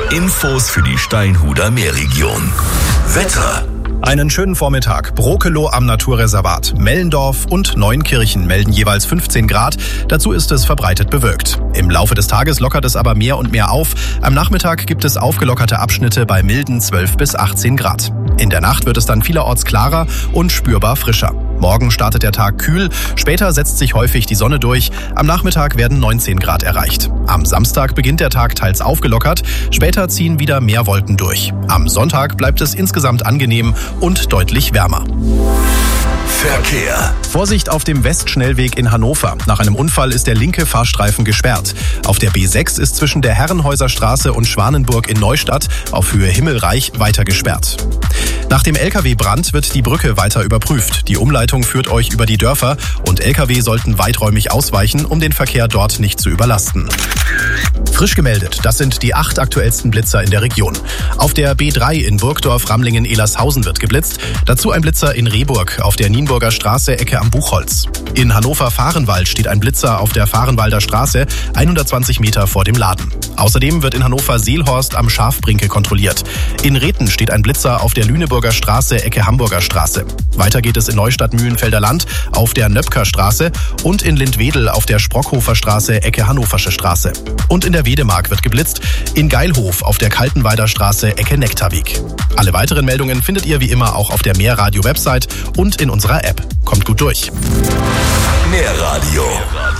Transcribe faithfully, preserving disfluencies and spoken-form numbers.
Infos für die Steinhuder Meerregion. Wetter. Einen schönen Vormittag. Brokelow am Naturreservat, Mellendorf und Neunkirchen melden jeweils fünfzehn Grad. Dazu ist es verbreitet bewölkt. Im Laufe des Tages lockert es aber mehr und mehr auf. Am Nachmittag gibt es aufgelockerte Abschnitte bei milden zwölf bis achtzehn Grad. In der Nacht wird es dann vielerorts klarer und spürbar frischer. Morgen startet der Tag kühl, später setzt sich häufig die Sonne durch. Am Nachmittag werden neunzehn Grad erreicht. Am Samstag beginnt der Tag teils aufgelockert, später ziehen wieder mehr Wolken durch. Am Sonntag bleibt es insgesamt angenehm und deutlich wärmer. Verkehr. Vorsicht auf dem Westschnellweg in Hannover. Nach einem Unfall ist der linke Fahrstreifen gesperrt. Auf der B sechs ist zwischen der Herrenhäuser Straße und Schwanenburg in Neustadt auf Höhe Himmelreich weiter gesperrt. Nach dem L K W-Brand wird die Brücke weiter überprüft. Die Umleitung führt euch über die Dörfer und L K W sollten weiträumig ausweichen, um den Verkehr dort nicht zu überlasten. Frisch gemeldet, das sind die acht aktuellsten Blitzer in der Region. Auf der B drei in Burgdorf, Ramlingen, Elershausen wird geblitzt. Dazu ein Blitzer in Rehburg auf der Nienburger Straße, Ecke am Buchholz. In Hannover-Vahrenwald steht ein Blitzer auf der Vahrenwalder Straße, hundertzwanzig Meter vor dem Laden. Außerdem wird in Hannover-Seelhorst am Schafbrinke kontrolliert. In Rethen steht ein Blitzer auf der Lüneburger Straße, Ecke Hamburger Straße. Weiter geht es in Neustadt-Mühlenfelder Land auf der Nöpker Straße und in Lindwedel auf der Sprockhofer Straße, Ecke Hannoversche Straße. Und in der Wedemark wird geblitzt, in Geilhof auf der Kaltenweider Straße, Ecke Nektarweg. Alle weiteren Meldungen findet ihr wie immer auch auf der Meerradio-Website und in unserer App. Kommt gut durch. Meerradio.